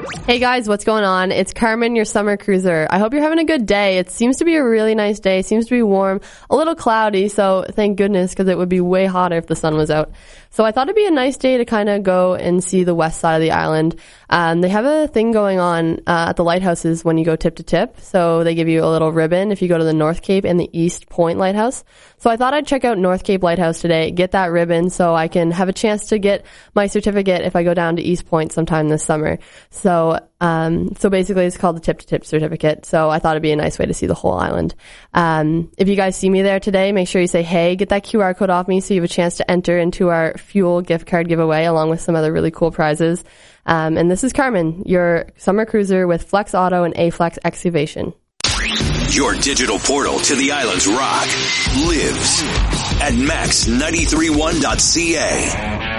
Hey guys, what's going on? It's Carmen, your summer cruiser. I hope you're having a good day. It seems to be a really nice day. It seems to be warm, a little cloudy, so thank goodness, because it would be way hotter if the sun was out. So I thought it'd be a nice day to kind of go and see the west side of the island. They have a thing going on at the lighthouses when you go tip to tip. So they give you a little ribbon if you go to the North Cape and the East Point Lighthouse. So I thought I'd check out North Cape Lighthouse today, get that ribbon so I can have a chance to get my certificate if I go down to East Point sometime this summer. So basically it's called the tip to tip certificate. So I thought it'd be a nice way to see the whole island. If you guys see me there today, make sure you say, hey, get that QR code off me so you have a chance to enter into our fuel gift card giveaway along with some other really cool prizes. And this is Carmen, your summer cruiser with Flex Auto and A-Flex Excavation. Your digital portal to the island's rock lives at max931.ca.